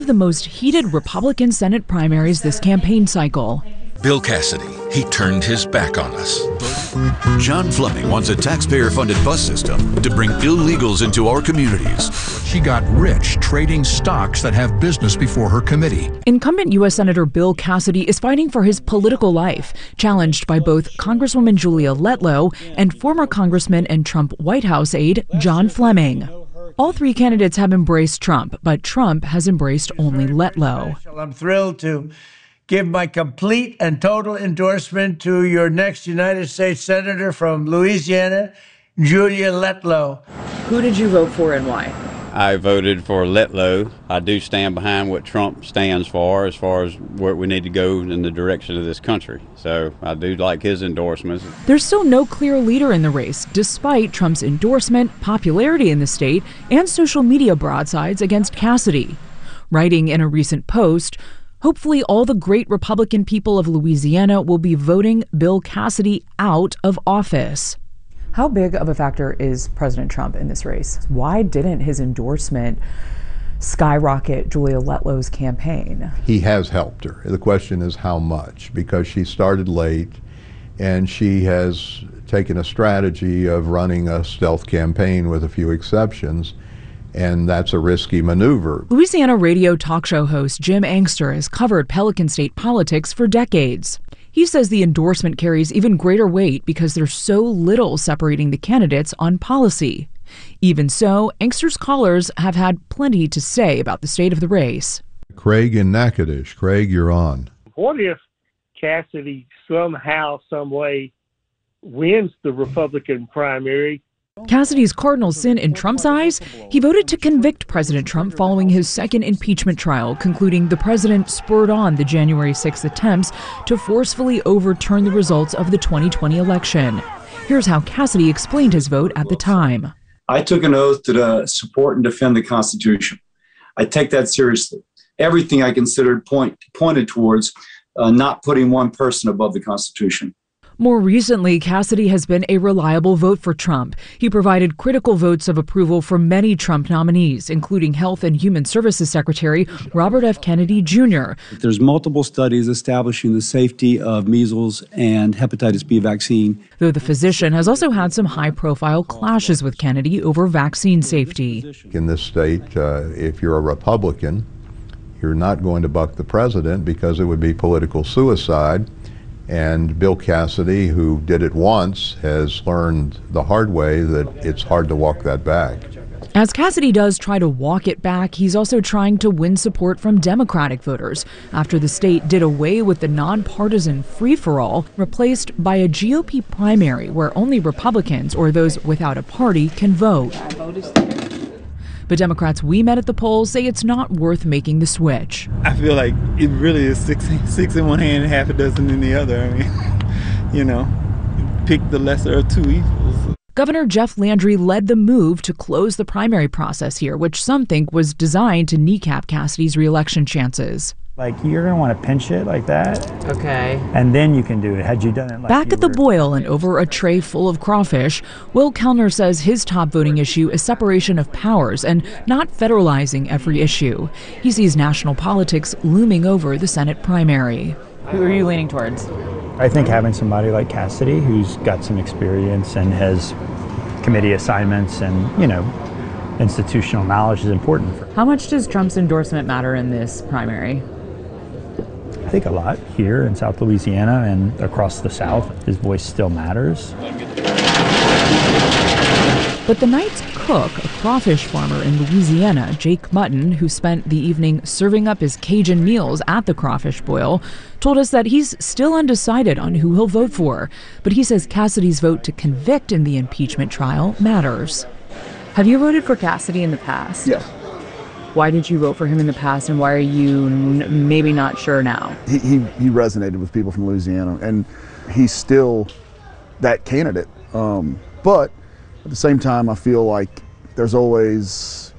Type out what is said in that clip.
The most heated Republican Senate primaries this campaign cycle. Bill Cassidy, he turned his back on us. John Fleming wants a taxpayer-funded bus system to bring illegals into our communities. She got rich trading stocks that have business before her committee. Incumbent U.S. Senator Bill Cassidy is fighting for his political life, challenged by both Congresswoman Julia Letlow and former Congressman and Trump White House aide John Fleming. All three candidates have embraced Trump, but Trump has embraced only Letlow. I'm thrilled to give my complete and total endorsement to your next United States Senator from Louisiana, Julia Letlow. Who did you vote for and why? I voted for Letlow. I do stand behind what Trump stands for as far as where we need to go in the direction of this country. So I do like his endorsements. There's still no clear leader in the race, despite Trump's endorsement, popularity in the state, and social media broadsides against Cassidy. Writing in a recent post, hopefully all the great Republican people of Louisiana will be voting Bill Cassidy out of office. How big of a factor is President Trump in this race? Why didn't his endorsement skyrocket Julia Letlow's campaign? He has helped her. The question is how much, because she started late and she has taken a strategy of running a stealth campaign with a few exceptions, and that's a risky maneuver. Louisiana radio talk show host Jim Angster has covered Pelican State politics for decades. He says the endorsement carries even greater weight because there's so little separating the candidates on policy. Even so, Angster's callers have had plenty to say about the state of the race. Craig in Natchitoches. Craig, you're on. What if Cassidy somehow, some way wins the Republican primary? Cassidy's cardinal sin in Trump's eyes? He voted to convict President Trump following his second impeachment trial, concluding the president spurred on the January 6th attempts to forcefully overturn the results of the 2020 election. Here's how Cassidy explained his vote at the time. I took an oath to support and defend the Constitution. I take that seriously. Everything I considered pointed towards not putting one person above the Constitution. More recently, Cassidy has been a reliable vote for Trump. He provided critical votes of approval for many Trump nominees, including Health and Human Services Secretary Robert F. Kennedy Jr. There's multiple studies establishing the safety of measles and hepatitis B vaccine. Though the physician has also had some high-profile clashes with Kennedy over vaccine safety. In this state, if you're a Republican, you're not going to buck the president because it would be political suicide. And Bill Cassidy, who did it once, has learned the hard way that it's hard to walk that back. As Cassidy does try to walk it back, he's also trying to win support from Democratic voters after the state did away with the nonpartisan free-for-all, replaced by a GOP primary where only Republicans or those without a party can vote. But Democrats we met at the polls say it's not worth making the switch. I feel like it really is six in one hand and half a dozen in the other. I mean, pick the lesser of two evils. Governor Jeff Landry led the move to close the primary process here, which some think was designed to kneecap Cassidy's reelection chances. Like, you're going to want to pinch it like that. Okay. And then you can do it. Had you done it like Back at the boil and over a tray full of crawfish, Will Kellner says his top voting issue is separation of powers and not federalizing every issue. He sees national politics looming over the Senate primary. Who are you leaning towards? I think having somebody like Cassidy, who's got some experience and has committee assignments and, institutional knowledge, is important. How much does Trump's endorsement matter in this primary? I think a lot here in South Louisiana and across the South. His voice still matters. But the night's cook, a crawfish farmer in Louisiana, Jake Mutton, who spent the evening serving up his Cajun meals at the crawfish boil, told us that he's still undecided on who he'll vote for. But he says Cassidy's vote to convict in the impeachment trial matters. Have you voted for Cassidy in the past? Yes. Why did you vote for him in the past, and why are you maybe not sure now? He resonated with people from Louisiana, and he's still that candidate. But at the same time, I feel like there's always